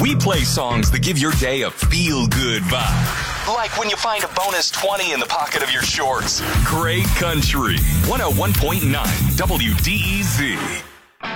We play songs that give your day a feel-good vibe. Like when you find a bonus 20 in the pocket of your shorts. Great Country. 101.9 WDEZ.